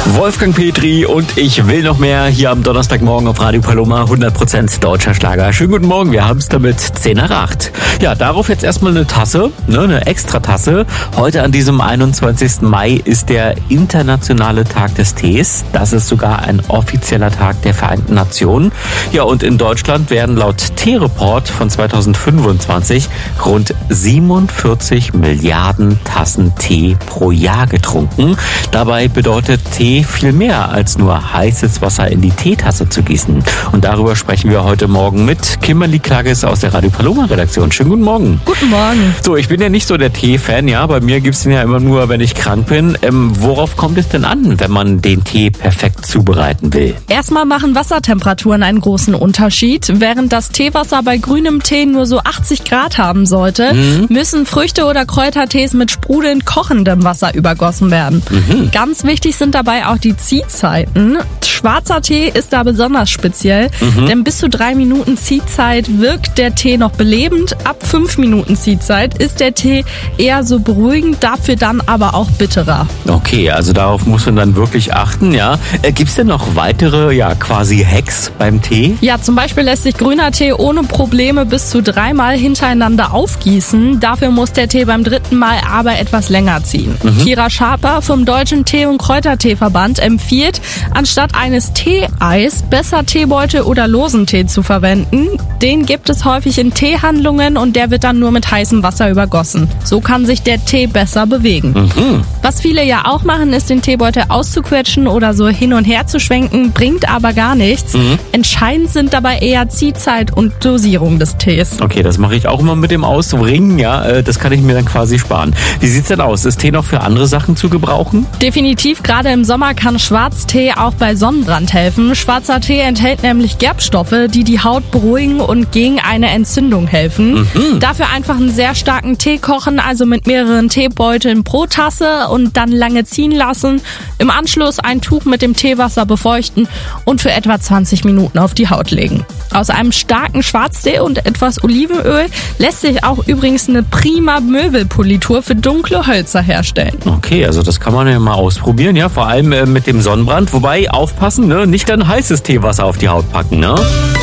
Wolfgang Petri und ich will noch mehr hier am Donnerstagmorgen auf Radio Paloma, 100% deutscher Schlager. Schönen guten Morgen, wir haben es damit 10 nach 8. Ja, darauf jetzt erstmal eine Tasse, eine Extratasse. Heute an diesem 21. Mai ist der internationale Tag des Tees. Das ist sogar ein offizieller Tag der Vereinten Nationen. Ja, und in Deutschland werden laut Teereport von 2025 rund 47 Milliarden Tassen Tee pro Jahr getrunken. Dabei bedeutet Tee viel mehr als nur heißes Wasser in die Teetasse zu gießen. Und darüber sprechen wir heute Morgen mit Kimberly Klages aus der Radio Paloma Redaktion. Schönen guten Morgen. Guten Morgen. So, ich bin ja nicht so der Tee-Fan, ja. Bei mir gibt's den ja immer nur, wenn ich krank bin. Worauf kommt es denn an, wenn man den Tee perfekt zubereiten will? Erstmal machen Wassertemperaturen einen großen Unterschied. Während das Teewasser bei grünem Tee nur so 80 Grad haben sollte, müssen Früchte- oder Kräutertees mit sprudelnd kochendem Wasser übergossen werden. Ganz wichtig sind dabei auch die Ziehzeiten. Schwarzer Tee ist da besonders speziell, denn bis zu 3 Minuten Ziehzeit wirkt der Tee noch belebend. Ab 5 Minuten Ziehzeit ist der Tee eher so beruhigend, dafür dann aber auch bitterer. Okay, also darauf muss man dann wirklich achten, ja. Gibt's denn noch weitere, quasi Hacks beim Tee? Ja, zum Beispiel lässt sich grüner Tee ohne Probleme bis zu 3 Mal hintereinander aufgießen. Dafür muss der Tee beim 3. Mal aber etwas länger ziehen. Kira Schaper vom Deutschen Tee- und Kräuterteeverband empfiehlt, anstatt eines Teeeis besser Teebeutel oder losen Tee zu verwenden. Den gibt es häufig in Teehandlungen und der wird dann nur mit heißem Wasser übergossen. So kann sich der Tee besser bewegen. Was viele ja auch machen, ist den Teebeutel auszuquetschen oder so hin und her zu schwenken, bringt aber gar nichts. Entscheidend sind dabei eher Ziehzeit und Dosierung des Tees. Okay, das mache ich auch immer mit dem Ausringen, ja. Das kann ich mir dann quasi sparen. Wie sieht's denn aus? Ist Tee noch für andere Sachen zu gebrauchen? Definitiv, gerade im Sommer kann Schwarztee auch bei Sonnenbrand helfen. Schwarzer Tee enthält nämlich Gerbstoffe, die die Haut beruhigen und gegen eine Entzündung helfen. Dafür einfach einen sehr starken Tee kochen, also mit mehreren Teebeuteln pro Tasse und dann lange ziehen lassen. Im Anschluss ein Tuch mit dem Teewasser befeuchten und für etwa 20 Minuten auf die Haut legen. Aus einem starken Schwarztee und etwas Olivenöl lässt sich auch übrigens eine prima Möbelpolitur für dunkle Hölzer herstellen. Okay, also das kann man ja mal ausprobieren, ja, vor allem mit dem Sonnenbrand. Wobei, aufpassen, ne, nicht dann heißes Teewasser auf die Haut packen, ne?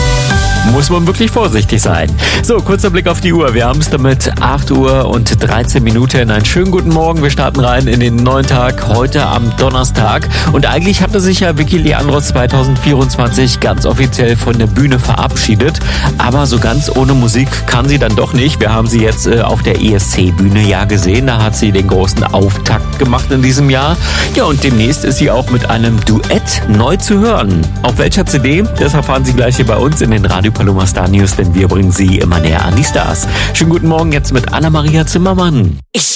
Muss man wirklich vorsichtig sein. So, kurzer Blick auf die Uhr. Wir haben es damit 8 Uhr und 13 Minuten. Einen schönen guten Morgen. Wir starten rein in den neuen Tag, heute am Donnerstag. Und eigentlich hatte sich ja Vicky Leandros 2024 ganz offiziell von der Bühne verabschiedet. Aber so ganz ohne Musik kann sie dann doch nicht. Wir haben sie jetzt auf der ESC-Bühne ja gesehen. Da hat sie den großen Auftakt gemacht in diesem Jahr. Ja, und demnächst ist sie auch mit einem Duett neu zu hören. Auf welcher CD? Das erfahren Sie gleich hier bei uns in den Radio Paloma Star News, denn wir bringen Sie immer näher an die Stars. Schönen guten Morgen jetzt mit Anna-Maria Zimmermann.